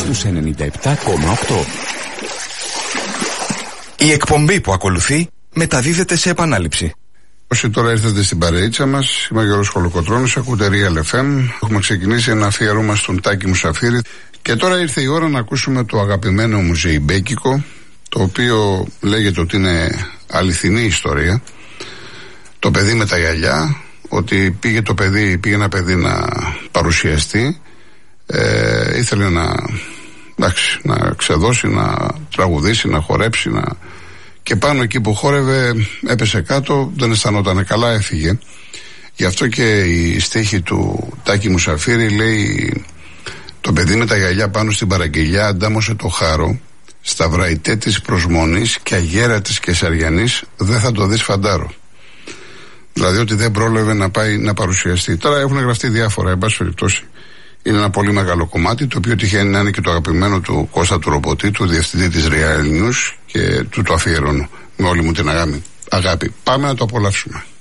στους 97,8. Η εκπομπή που ακολουθεί μεταδίδεται σε επανάληψη. Όσοι τώρα ήρθατε στην παρείτσα μας, είμαι ο Γιώργος Χολοκοτρώνης, ακούτε Real FM. Έχουμε ξεκινήσει ένα αφιέρωμα στον Τάκη Μουσαφίρη. Και τώρα ήρθε η ώρα να ακούσουμε το αγαπημένο μου ζεϊμπέκικο, το οποίο λέγεται ότι είναι αληθινή ιστορία. Το παιδί με τα γυαλιά, ότι πήγε ένα παιδί να παρουσιαστεί, ήθελε να ξεδώσει, να τραγουδήσει, να χορέψει, και πάνω εκεί που χόρευε έπεσε κάτω, δεν αισθανόταν καλά, έφυγε. Γι' αυτό και η στίχη του Τάκη Μουσαφίρη λέει: το παιδί με τα γυαλιά πάνω στην παραγγελιά αντάμωσε το χάρο, στα βραϊτέ της προσμονής και αγέρα της Κεσαριανής δεν θα το δεις φαντάρο. Δηλαδή ότι δεν πρόλαβε να πάει να παρουσιαστεί. Τώρα έχουν γραφτεί διάφορα, εν πάση περιπτώσει. Είναι ένα πολύ μεγάλο κομμάτι, το οποίο τυχαίνει να είναι και το αγαπημένο του Κώστα του Ρομποτή, του διευθυντή της Real News, και του το αφιερώνω με όλη μου την αγάπη. Πάμε να το απολαύσουμε.